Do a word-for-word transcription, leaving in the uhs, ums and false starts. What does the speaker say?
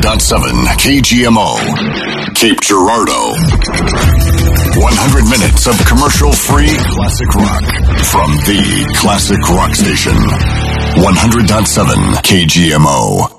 point seven K G M O, Cape Girardeau. one hundred minutes of commercial-free classic rock from the classic rock station. one hundred point seven K G M O.